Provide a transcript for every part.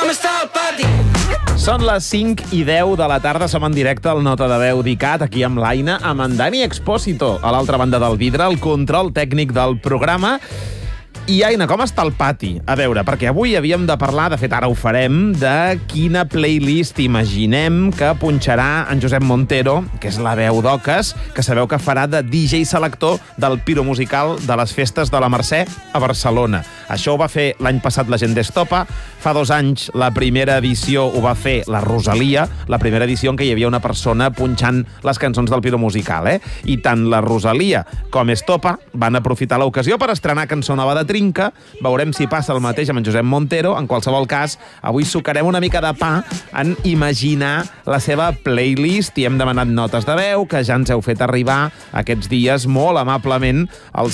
Són les 5 i 10 de la tarda, som en directe al Nota de Veu d'ICAT, aquí amb l'Aina, amb en Dani Expósito, a l'altra banda del vidre, el control tècnic del programa. I, Aina, com està el pati? A veure, perquè avui havíem de parlar, de fet ara ho farem, de quina playlist imaginem que punxarà en Josep Montero, que és la veu d'Oques, que sabeu que farà de DJ selector del piromusical de les festes de la Mercè a Barcelona. Això ho va fer l'any passat la gent d'Estopa. Fa 2 anys la primera edició ho va fer la Rosalia, la primera edició en què hi havia una persona punxant les cançons del piromusical, I tant la Rosalia com Estopa van aprofitar l'ocasió per estrenar cançó nova de Trinca. Veurem si passa el mateix amb en Josep Montero. En qualsevol cas, avui sucarem una mica de pa en imaginar la seva playlist i hem demanat notes de veu que ja ens heu fet arribar aquests dies molt amablement al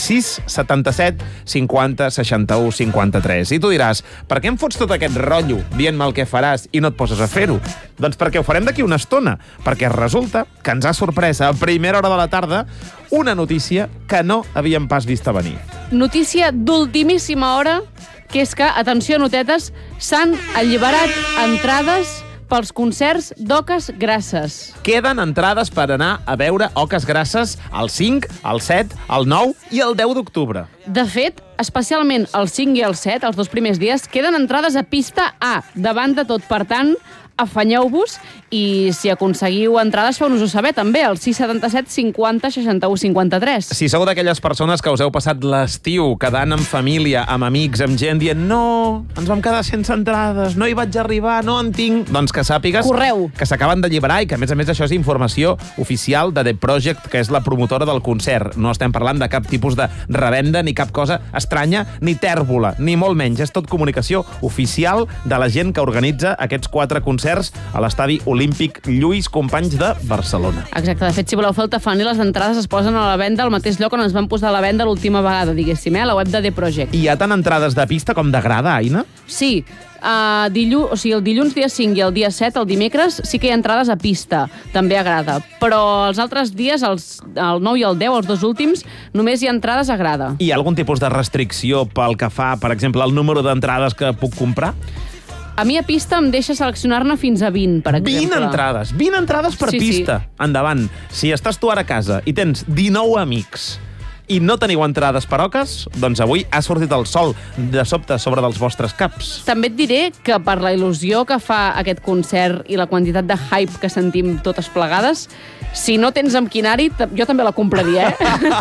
677 50 61 53. I tu diràs, per què em fots tot aquest rotllo dient-me el que faràs i no et poses a fer-ho? Doncs perquè ho farem d'aquí una estona, perquè resulta que ens ha sorprès a primera hora de la tarda una notícia que no havíem pas vist a venir. Notícia d'ultimíssima hora, que és que, atenció, notetes, s'han alliberat entrades pels concerts d'Oques Grasses. Queden entrades per anar a veure Oques Grasses el 5, el 7, el 9 i el 10 d'octubre. De fet, especialment el 5 i el 7, els 2 primers dies, queden entrades a pista A, davant de tot. Per tant, afanyeu-vos i si aconseguiu entrades, feu-nos-ho saber també, al 677 50 61 53. Si sou d'aquelles persones que us heu passat l'estiu quedant amb família, amb amics, amb gent, dient no, ens vam quedar sense entrades, no hi vaig arribar, no en tinc, doncs que sàpigues Correu. Que s'acaben d'alliberar i que, a més això és informació oficial de The Project, que és la promotora del concert. No estem parlant de cap tipus de revenda ni cap cosa estranya, ni tèrbola, ni molt menys. És tot comunicació oficial de la gent que organitza aquests 4 concerts a l'estadi Olímpic Lluís Companys de Barcelona. Exacte, de fet, si voleu fer el tafaner, les entrades es posen a la venda al mateix lloc on es van posar a la venda l'última vegada, diguéssim, a la web de The Project. I hi ha tant entrades de pista com de grada, Aina? Sí, el dilluns dia 5 i el dia 7, el dimecres, sí que hi ha entrades a pista, també a grada. Però els altres dies, el 9 i el 10, els 2 últims, només hi ha entrades a grada. Hi ha algun tipus de restricció pel que fa, per exemple, al número d'entrades que puc comprar? A mi a pista em deixa seleccionar-ne fins a 20, per exemple. 20 entrades per pista. Sí. Endavant. Si estàs tu ara a casa i tens 19 amics i no teniu entrades per Oques, doncs avui ha sortit el sol de sobte sobre dels vostres caps. També et diré que per la il·lusió que fa aquest concert i la quantitat de hype que sentim totes plegades, si no tens amb quin anar-hi, jo també la compraria,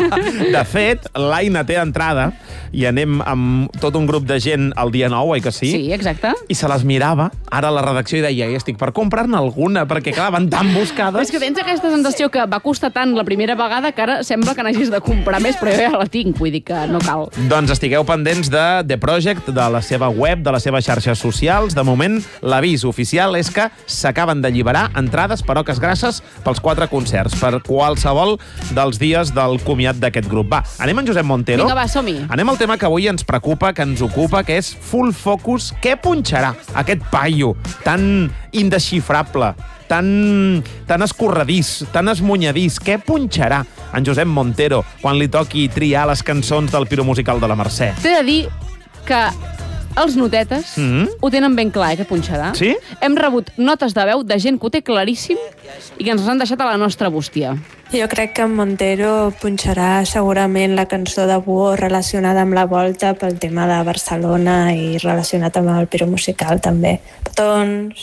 De fet, l'Aina té entrada i anem amb tot un grup de gent el dia 9, oi que sí? Sí, exacte. I se les mirava ara a la redacció i deia, estic per comprar-ne alguna, perquè clar, van tan buscades. És que tens aquesta sensació que va costar tant la primera vegada que ara sembla que n'hagis de comprar més, però jo ja la tinc, vull dir que no cal. Doncs estigueu pendents de The Project, de la seva web, de les seves xarxes socials. De moment, l'avís oficial és que s'acaben d'alliberar entrades per Oques Grasses pels 4 concerts, per qualsevol dels dies del comiat d'aquest grup. Va, anem en Josep Montero. Vinga, va, som-hi. Anem al tema que avui ens preocupa, que ens ocupa, que és Full Focus. Què punxarà aquest paio tan indesxifrable, tan escorredís, tan esmunyadís? Què punxarà en Josep Montero quan li toqui triar les cançons del piromusical de la Mercè? T'he de dir que els notetes ho tenen ben clar, que punxarà. Sí? Hem rebut notes de veu de gent que ho té claríssim i que ens han deixat a la nostra bústia. Jo crec que en Montero punxarà segurament la cançó de Buó relacionada amb la volta pel tema de Barcelona i relacionat amb el piromusical també. Petons,